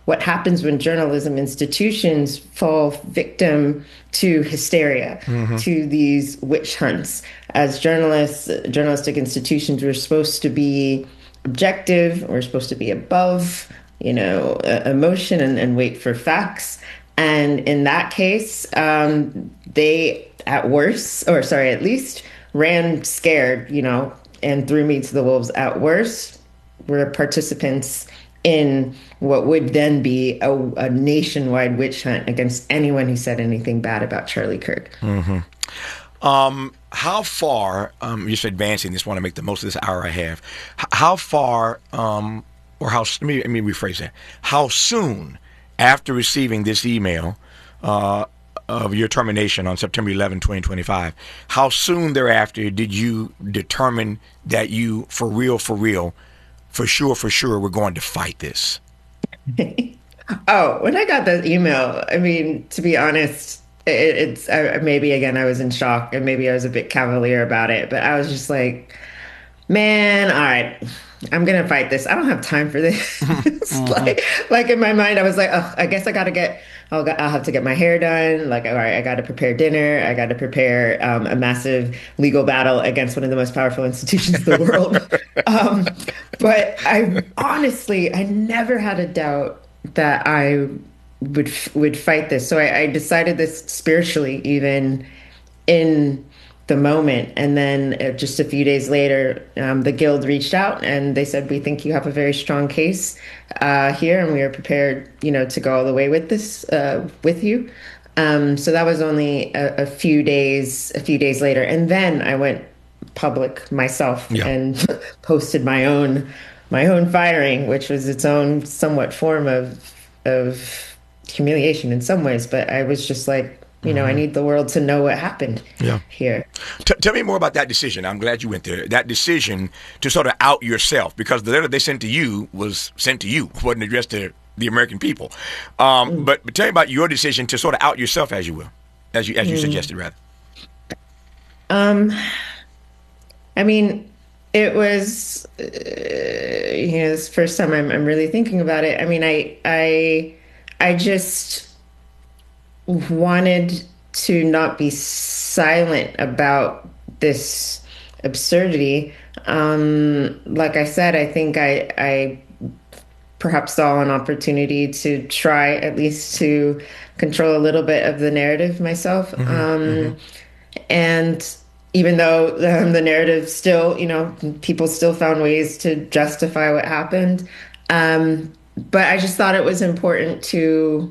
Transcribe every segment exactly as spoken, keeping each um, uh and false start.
what happens when journalism institutions fall victim to hysteria, Mm-hmm. to these witch hunts. As journalists, journalistic institutions were supposed to be objective, we're supposed to be above, you know, uh, emotion and, and wait for facts. And in that case, um, they at worst, or sorry, at least ran scared, you know, and threw me to the wolves. At worst, were participants in what would then be a, a nationwide witch hunt against anyone who said anything bad about Charlie Kirk. Mm-hmm. Um, how far, um, just advancing this, want to make the most of this hour I have, H- how far, um, or how, let me, let me rephrase that, how soon after receiving this email uh, of your termination on September eleventh, twenty twenty-five, how soon thereafter did you determine that you, for real, for real, for sure, for sure, were going to fight this? Oh, when I got that email, I mean, to be honest, it, it's uh, maybe again I was in shock and maybe I was a bit cavalier about it, but I was just like, man, all right, I'm gonna fight this. I don't have time for this. Mm-hmm. like, like in my mind, I was like, oh, I guess I gotta get, I'll, go- I'll have to get my hair done. Like, all right, I gotta prepare dinner. I gotta prepare um, a massive legal battle against one of the most powerful institutions in the world. um, but I honestly, I never had a doubt that I would would fight this. So I, I decided this spiritually, even in the moment. And then uh, just a few days later, um, the guild reached out and they said, we think you have a very strong case uh, here, and we are prepared, you know, to go all the way with this uh, with you. Um, so that was only a, a few days, a few days later. And then I went public myself Yeah. and posted my own my own firing, which was its own somewhat form of of humiliation in some ways. But I was just like, you know, I need the world to know what happened Yeah. here. T- tell me more about that decision. I'm glad you went there. That decision to sort of out yourself, because the letter they sent to you was sent to you, wasn't addressed to the American people. Um, but, but tell me about your decision to sort of out yourself, as you will, as you as you suggested, rather. Um, I mean, it was, uh, you know, this first time I'm, I'm really thinking about it. I mean, I, I, I just wanted to not be silent about this absurdity. Um, like I said, I think I, I perhaps saw an opportunity to try at least to control a little bit of the narrative myself. Mm-hmm, Um, mm-hmm. And even though um, the narrative still, you know, people still found ways to justify what happened. Um, but I just thought it was important to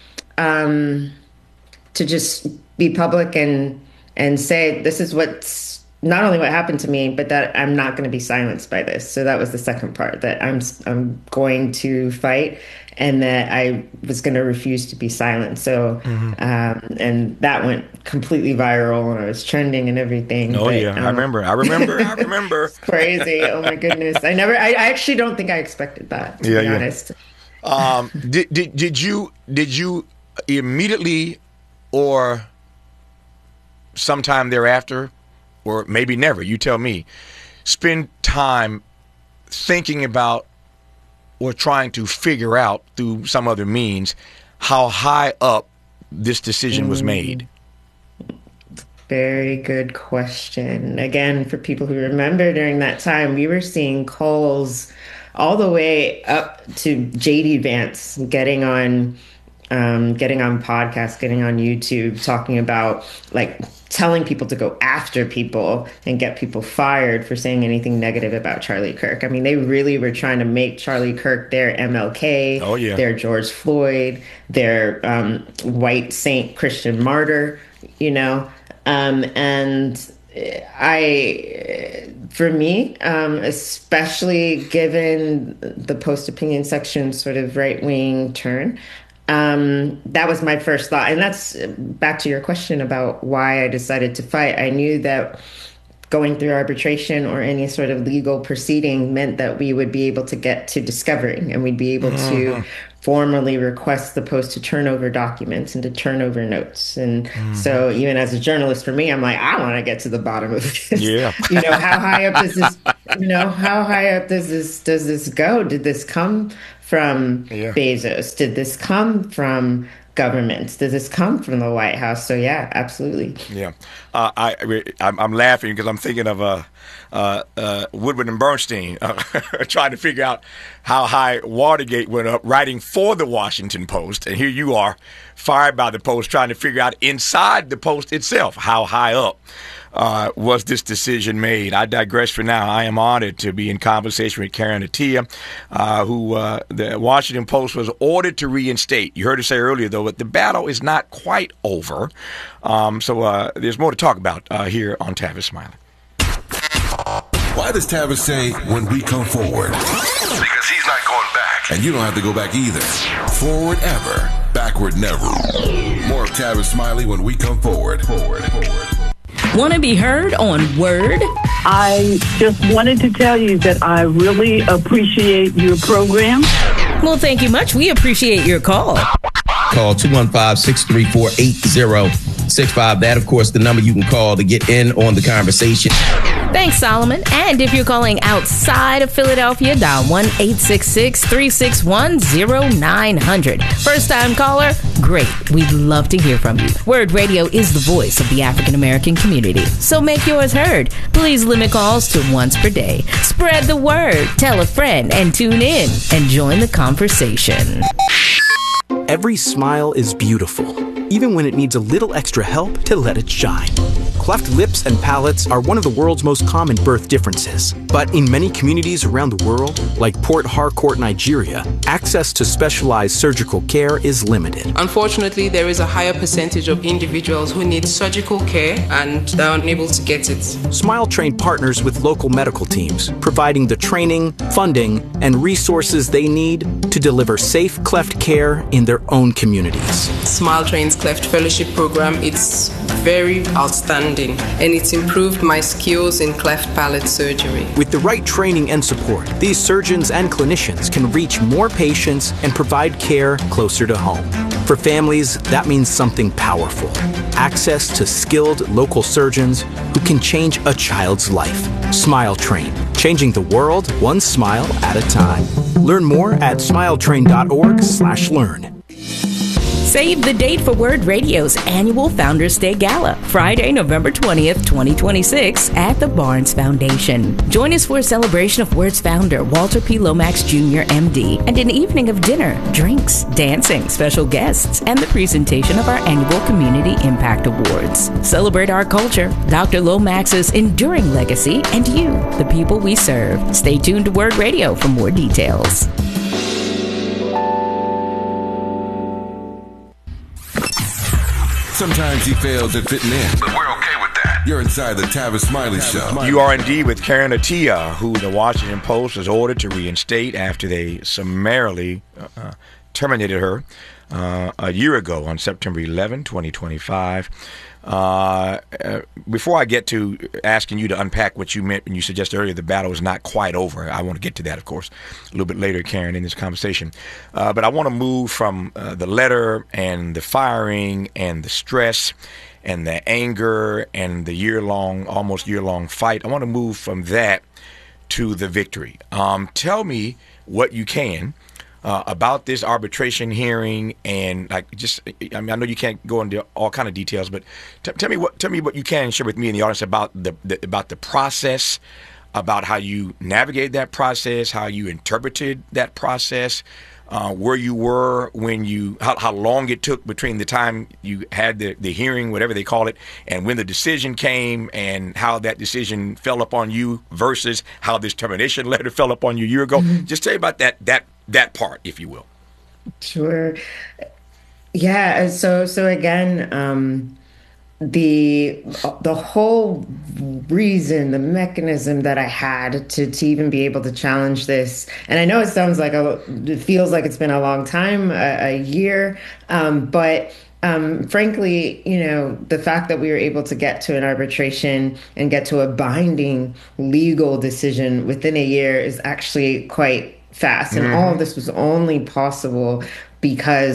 um, to just be public and and say this is what's not only what happened to me, but that I'm not going to be silenced by this. So that was the second part, that I'm I'm going to fight, and that I was going to refuse to be silent. So, Mm-hmm. um, and that went completely viral, and I was trending and everything. Oh But yeah, I um, remember. I remember. I remember. it's crazy. Oh my goodness! I never. I, I actually don't think I expected that. To Yeah, be yeah. honest. Um, did, did did you did you immediately or sometime thereafter, or maybe never, you tell me, spend time thinking about or trying to figure out through some other means how high up this decision was made? Very good question. Again, for people who remember, during that time, we were seeing calls all the way up to J D Vance getting on, um, getting on podcasts, getting on YouTube, talking about like telling people to go after people and get people fired for saying anything negative about Charlie Kirk. I mean, they really were trying to make Charlie Kirk their M L K, Oh, yeah. their George Floyd, their um, white saint Christian martyr, you know. Um, and I, for me, um, especially given the post opinion section sort of right wing turn, um, that was my first thought. And that's back to your question about why I decided to fight. I knew that going through arbitration or any sort of legal proceeding meant that we would be able to get to discovering, and we'd be able Mm-hmm. to formally request the post to turn over documents and to turn over notes. And Mm-hmm. so even as a journalist, for me, I'm like, I want to get to the bottom of this. Yeah. You know, how high up does this, you know, how high up does this, does this go? Did this come from Yeah. Bezos? Did this come from governments? Did this come from the White House? So yeah, absolutely. Yeah, uh, I, I'm, I'm laughing because I'm thinking of uh, uh, uh, Woodward and Bernstein uh, trying to figure out how high Watergate went up, writing for the Washington Post, and here you are, fired by the Post, trying to figure out inside the Post itself how high up uh, was this decision made. I digress for now. I am honored to be in conversation with Karen Attiah, uh, who uh, the Washington Post was ordered to reinstate. You heard her say earlier, though, that the battle is not quite over. Um, so uh, there's more to talk about uh, here on Tavis Smiley. Why does Tavis say, when we come forward? Because he's not going back. And you don't have to go back either. Forward ever, backward never. More of Tavis Smiley when we come forward. Forward, forward. Want to be heard on Word? I just wanted to tell you that I really appreciate your program. Well, thank you much. We appreciate your call. Call two one five, six three four, eight zero six five. That, of course, the number you can call to get in on the conversation. Thanks, Solomon. And if you're calling outside of Philadelphia, dial one eight six six, three six one, zero nine zero zero. First-time caller? Great. We'd love to hear from you. Word Radio is the voice of the African-American community. So make yours heard. Please limit calls to once per day. Spread the word. Tell a friend and tune in and join the conversation. Every smile is beautiful, even when it needs a little extra help to let it shine. Cleft lips and palates are one of the world's most common birth differences. But in many communities around the world, like Port Harcourt, Nigeria, access to specialized surgical care is limited. Unfortunately, there is a higher percentage of individuals who need surgical care and are unable to get it. Smile Train partners with local medical teams, providing the training, funding, and resources they need to deliver safe cleft care in their own communities. Smile Train's Cleft Fellowship Program, it's very outstanding, and it's improved my skills in cleft palate surgery. With the right training and support, these surgeons and clinicians can reach more patients and provide care closer to home. For families, that means something powerful. Access to skilled local surgeons who can change a child's life. Smile Train, changing the world one smile at a time. Learn more at smiletrain.org slash learn. Save the date for Word Radio's annual Founders Day Gala, Friday, November twentieth, twenty twenty-six, at the Barnes Foundation. Join us for a celebration of Word's founder, Walter P. Lomax Junior M D, and an evening of dinner, drinks, dancing, special guests, and the presentation of our annual Community Impact Awards. Celebrate our culture, Doctor Lomax's enduring legacy, and you, the people we serve. Stay tuned to Word Radio for more details. Sometimes he fails at fitting in. But we're okay with that. You're inside the Tavis Smiley Show. You are indeed with Karen Attiah, who the Washington Post was ordered to reinstate after they summarily uh, terminated her uh, a year ago on September eleventh, twenty twenty-five. Uh, uh, before I get to asking you to unpack what you meant when you suggested earlier the battle is not quite over, I want to get to that, of course, a little bit later, Karen, in this conversation. Uh, but I want to move from uh, the letter and the firing and the stress and the anger and the year-long, almost year-long fight. I want to move from that to the victory. Um, tell me what you can Uh, about this arbitration hearing, and like just, I mean, I know you can't go into all kind of details, but t- tell me what, tell me what you can share with me and the audience about the, the about the process, about how you navigated that process, how you interpreted that process, uh, where you were when you, how, how long it took between the time you had the, the hearing, whatever they call it, and when the decision came, and how that decision fell upon you versus how this termination letter fell upon you a year ago. Mm-hmm. Just tell me about that that. that part, if you will. Sure. Yeah. So, so again, um, the, the whole reason, the mechanism that I had to, to even be able to challenge this, and I know it sounds like a, it feels like it's been a long time, a, a year, um, but Um, frankly, you know, the fact that we were able to get to an arbitration and get to a binding legal decision within a year is actually quite fast. And mm-hmm. all of this was only possible because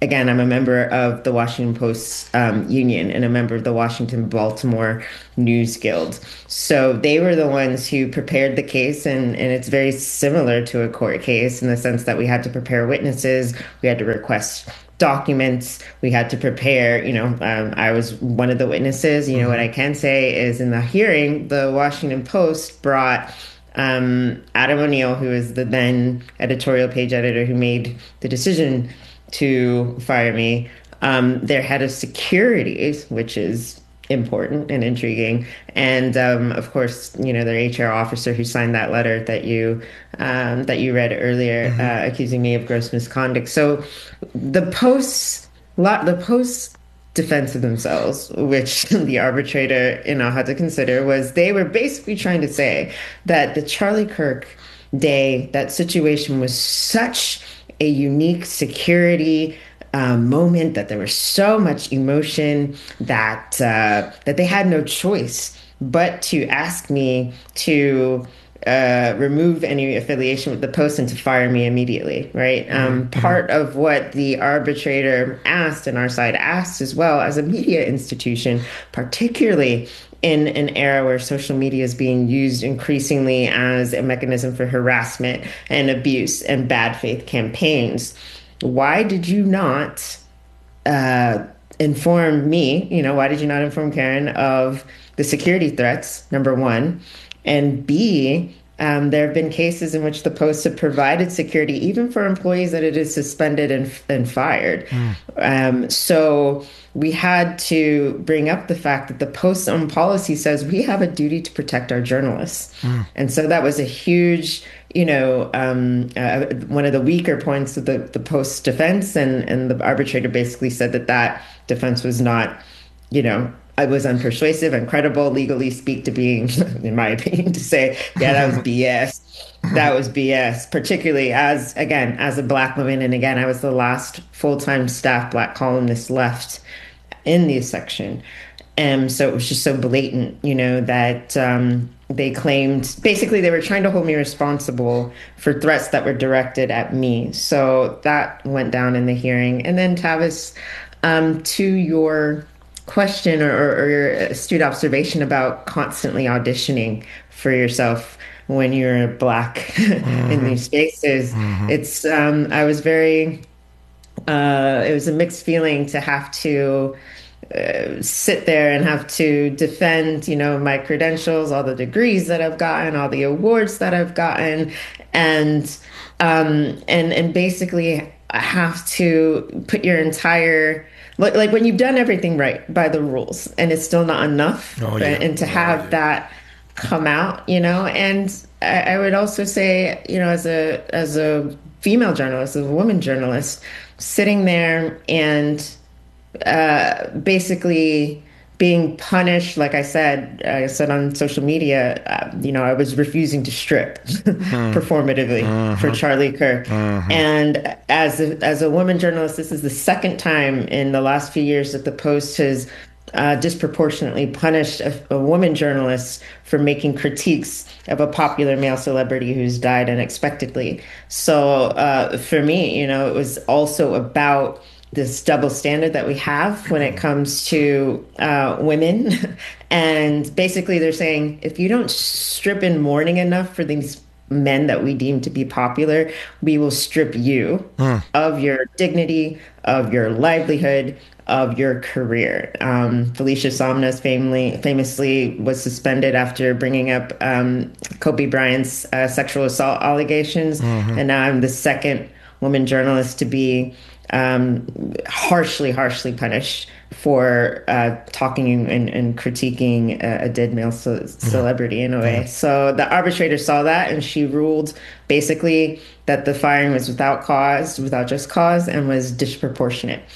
again, I'm a member of the Washington Post um, union and a member of the Washington Baltimore News Guild. So they were the ones who prepared the case, and, and it's very similar to a court case in the sense that we had to prepare witnesses, we had to request documents, we had to prepare, you know, um, I was one of the witnesses. You know, what I can say is in the hearing, the Washington Post brought um, Adam O'Neill, who is the then editorial page editor who made the decision to fire me, um, their head of security, which is important and intriguing, and um, of course, you know, their H R officer who signed that letter that you um, that you read earlier, mm-hmm. uh, accusing me of gross misconduct. So the Post's the Post's defense of themselves, which the arbitrator, you know, had to consider, was they were basically trying to say that the Charlie Kirk day, that situation was such a unique security Um, moment, that there was so much emotion that uh, that they had no choice but to ask me to uh, remove any affiliation with the Post and to fire me immediately, right? Um, mm-hmm. Part of what the arbitrator asked, and our side asked as well, as a media institution, particularly in an era where social media is being used increasingly as a mechanism for harassment and abuse and bad faith campaigns, why did you not uh, inform me, you know, why did you not inform Karen of the security threats, number one, and B, um, there have been cases in which the Post have provided security even for employees that it is suspended and, and fired. Mm. Um, so we had to bring up the fact that the Post's own policy says we have a duty to protect our journalists. Mm. And so that was a huge, you know, um, uh, one of the weaker points of the, the Post's defense. And, and the arbitrator basically said that that defense was not, you know, I was unpersuasive, uncredible, legally speak to being, in my opinion, to say, yeah, that was B S. That was B S, particularly as, again, as a Black woman. And again, I was the last full-time staff Black columnist left in the section. And so it was just so blatant, you know, that um, they claimed, basically they were trying to hold me responsible for threats that were directed at me. So that went down in the hearing. And then Tavis, um, to your question or, or your astute observation about constantly auditioning for yourself when you're Black mm-hmm. in these spaces, mm-hmm. it's, um, I was very, uh, it was a mixed feeling to have to uh, sit there and have to defend, you know, my credentials, all the degrees that I've gotten, all the awards that I've gotten, and, um, and, and basically have to put your entire, Like, like when you've done everything right by the rules and it's still not enough, oh, yeah. and to have oh, yeah. that come out, you know, and I, I would also say, you know, as a as a female journalist, as a woman journalist, sitting there and uh, basically being punished, like I said, I said on social media, uh, you know, I was refusing to strip mm-hmm. performatively mm-hmm. for Charlie Kirk. Mm-hmm. And as a, as a woman journalist, this is the second time in the last few years that the Post has uh, disproportionately punished a, a woman journalist for making critiques of a popular male celebrity who's died unexpectedly. So uh, for me, you know, it was also about this double standard that we have when it comes to uh, women. And basically they're saying, if you don't strip in mourning enough for these men that we deem to be popular, we will strip you mm. of your dignity, of your livelihood, of your career. Um, Felicia Somna's famously, famously was suspended after bringing up um, Kobe Bryant's uh, sexual assault allegations. Mm-hmm. And now I'm the second woman journalist to be um, harshly, harshly punished for uh, talking and, and critiquing a, a dead male ce- celebrity in a way. Yeah. So the arbitrator saw that, and she ruled basically that the firing was without cause, without just cause, and was disproportionate.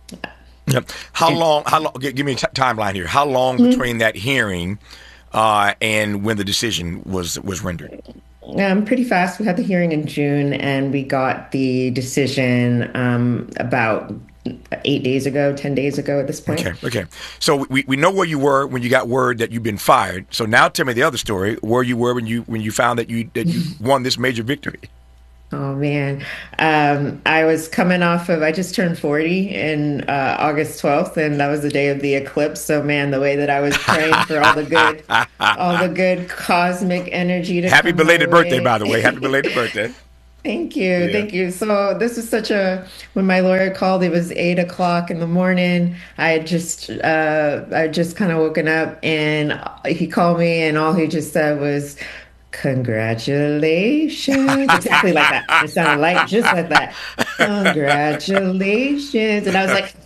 Yep. How and, long? How long? Give me a t- timeline here. How long mm-hmm. between that hearing uh, and when the decision was was rendered? Um, pretty fast. We had the hearing in June, and we got the decision um, about eight days ago, ten days ago at this point. Okay, okay. So we, we know where you were when you got word that you've been fired. So now tell me the other story, where you were when you when you found that you that you won this major victory. Oh man. Um, I was coming off of, I just turned forty in uh, August twelfth, and that was the day of the eclipse. So man, the way that I was praying for all the good, all the good cosmic energy to Happy come my belated birthday, way. by the way. Happy belated birthday. Thank you. Yeah. Thank you. So this was such a, when my lawyer called, it was eight o'clock in the morning. I had just, uh, I had just kind of woken up, and he called me, and all he just said was, congratulations. Exactly like that. It sounded like just like that. Congratulations. And I was like,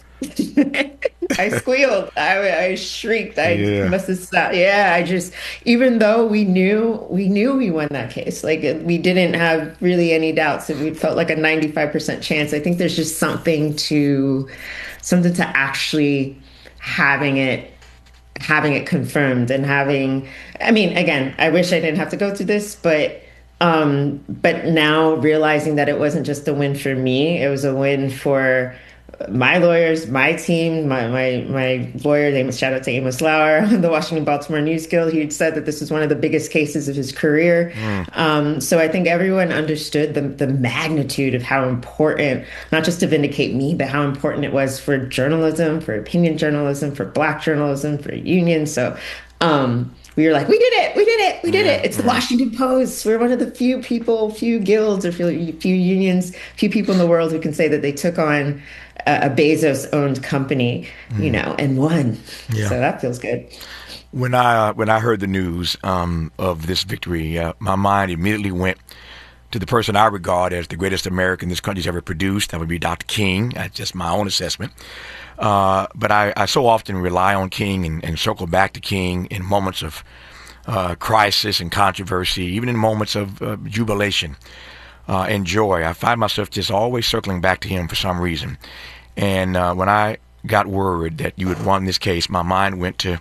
I squealed. I, I shrieked. I Yeah. must have stopped. Yeah, I just, even though we knew, we knew we won that case. Like we didn't have really any doubts. And we felt like a ninety-five percent chance. I think there's just something to, something to actually having it having it confirmed and having, I mean, again, I wish I didn't have to go through this, but um, but now realizing that it wasn't just a win for me, it was a win for my lawyers, my team, my my my lawyer, Amos, shout out to Amos Lauer, the Washington Baltimore News Guild. He had said that this was one of the biggest cases of his career. Mm. Um, so I think everyone understood the the magnitude of how important, not just to vindicate me, but how important it was for journalism, for opinion journalism, for Black journalism, for unions. So um, we were like, we did it, we did it, we did yeah, it. It's yeah. the Washington Post. We're one of the few people, few guilds or few, few unions, few people in the world who can say that they took on a Bezos-owned company, you know, and won. Yeah. So that feels good. When I uh, when I heard the news um, of this victory, uh, my mind immediately went to the person I regard as the greatest American this country's ever produced. That would be Doctor King. That's just my own assessment. Uh, but I, I so often rely on King and, and circle back to King in moments of uh, crisis and controversy, even in moments of uh, jubilation uh, and joy. I find myself just always circling back to him for some reason. And uh, when I got word that you had won this case, my mind went to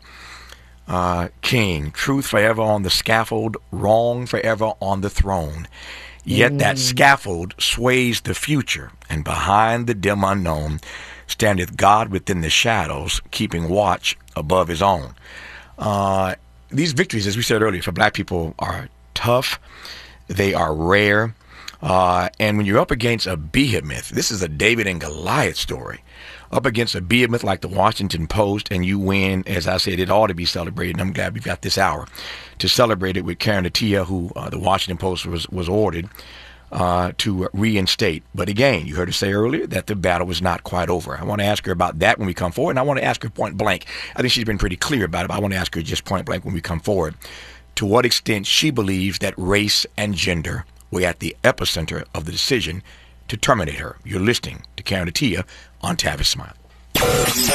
uh, King. Truth forever on the scaffold, wrong forever on the throne. Yet mm. that scaffold sways the future, and behind the dim unknown standeth God within the shadows, keeping watch above his own. Uh, these victories, as we said earlier, for Black people are tough. They are rare. Uh, and when you're up against a behemoth, this is a David and Goliath story, up against a behemoth like the Washington Post, and you win, as I said, it ought to be celebrated. And I'm glad we've got this hour to celebrate it with Karen Attiah, who uh, the Washington Post was, was ordered uh, to reinstate. But again, you heard her say earlier that the battle was not quite over. I want to ask her about that when we come forward, and I want to ask her point blank. I think she's been pretty clear about it, but I want to ask her just point blank when we come forward to what extent she believes that race and gender were at the epicenter of the decision to terminate her. You're listening to Karen Attiah on Tavis Smile.